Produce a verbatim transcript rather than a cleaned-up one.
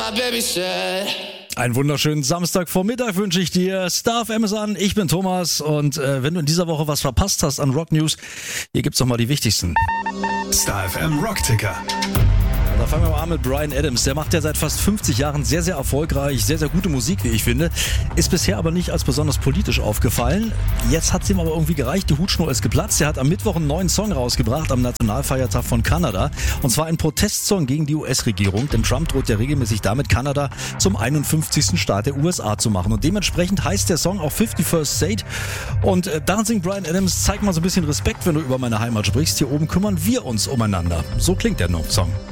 my baby said. Einen wunderschönen Samstagvormittag wünsche ich dir. Star F M ist an, ich bin Thomas und äh, wenn du in dieser Woche was verpasst hast an Rock News, hier gibt's doch mal die wichtigsten. Star F M Rockticker. Da fangen wir mal an mit Bryan Adams. Der macht ja seit fast fünfzig Jahren sehr, sehr erfolgreich, sehr, sehr gute Musik, wie ich finde. Ist bisher aber nicht als besonders politisch aufgefallen. Jetzt hat es ihm aber irgendwie gereicht. Die Hutschnur ist geplatzt. Er hat am Mittwoch einen neuen Song rausgebracht, am Nationalfeiertag von Kanada. Und zwar ein Protestsong gegen die U S-Regierung. Denn Trump droht ja regelmäßig damit, Kanada zum einundfünfzigsten Staat der U S A zu machen. Und dementsprechend heißt der Song auch fifty-first State. Und äh, daran singt Bryan Adams, zeig mal so ein bisschen Respekt, wenn du über meine Heimat sprichst. Hier oben kümmern wir uns umeinander. So klingt der Song.